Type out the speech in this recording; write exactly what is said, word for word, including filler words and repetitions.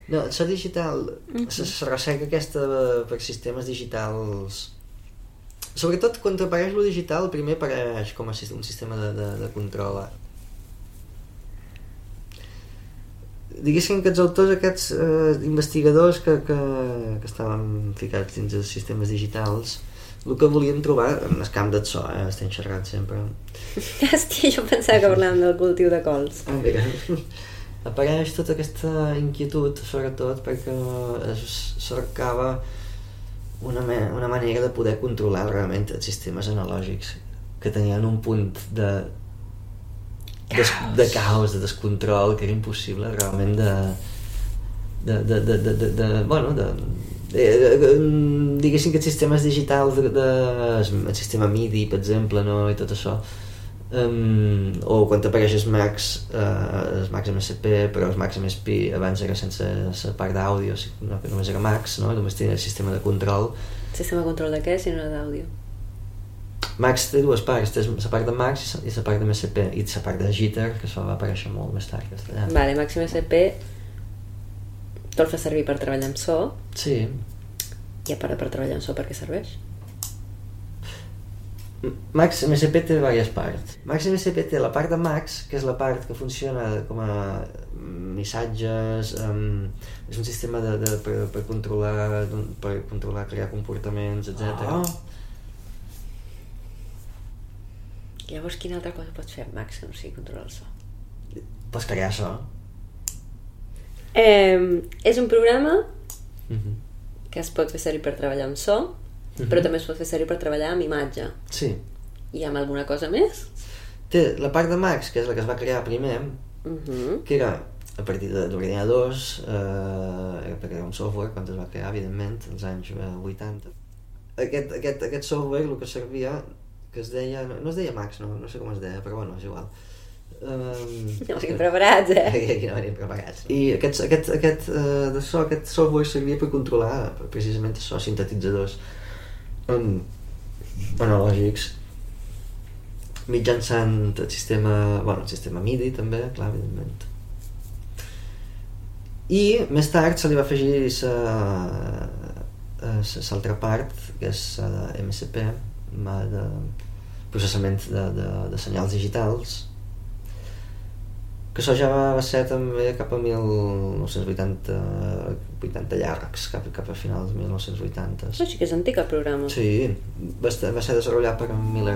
No, la digital, Mhm. la recerca aquesta per sistemes digitals, sobretot quan apareix lo digital, primer apareix com a sis- un sistema de, de, de control. Diguéssim que els autors aquests eh, investigadors que, que, que estaven ficats dins els sistemes digitals, el que volien trobar en el camp del so, eh, estem xerrant sempre. Hòstia, jo pensava que parlàvem del cultiu de cols. Ah, mira, apareix tota aquesta inquietud, sobretot perquè es cercava una, me una manera de poder controlar realment els sistemes analògics que tenien un punt de de, de caos, de descontrol, que era impossible realment de de, de, de, de, de, de bueno, de, de, de, de diguéssim que els sistemes digitals de, de, el sistema MIDI, per exemple, no? I tot això, um, o quan apareix els Macs, uh, els Macs M S P, però els Macs M S P abans era sense la part d'àudio, no, que només era Macs, no? Només tenia el sistema de control. Sistema de control de què, si no d'àudio? Macs té dues parts, té la part de Macs i la part de M S P, i la part de Jitter, que això va aparèixer molt més tard castellà. Vale, Macs M S P tu el fas servir per treballar amb so. Sí. I a part de per treballar amb so, per què serveix? Macs M S P té diverses parts. Macs M S P té la part de Macs, que és la part que funciona com a missatges, um, és un sistema de, de, per, per controlar per controlar, crear comportaments, etcètera. Oh. Llavors, quina altra cosa pots fer amb Macs que no sigui controlar el so? Pots crear so. Eh, és un programa uh-huh. que es pot fer servir per treballar amb so, uh-huh. però també es pot fer servir per treballar amb imatge. Sí. I amb alguna cosa més? Té la part de Macs, que és la que es va crear primer, uh-huh. que era a partir d'ordinadors, eh, perquè era un software quan es va crear, evidentment, als anys vuitanta. Aquest, aquest, aquest software el que servia, que es deia, no, no es deia Macs, no, no sé com es deia, però bueno, és igual. Um, no estem preparats, eh? Aquí no venim preparats. I aquest, aquest, aquest, uh, de so, aquest software servia per controlar precisament això, sintetitzadors um, analògics mitjançant el sistema, bueno, el sistema MIDI també, clar, evidentment. I més tard se li va afegir l'altra part, que és la M S P, de processament de, de, de senyals digitals, que això ja va ser també cap a mil nou-cents vuitanta, vuitanta llargs, cap, cap a finals de mil nou-cents vuitanta. Però sí que és antic el programa. Sí, va, estar, va ser desenvolupat per Miller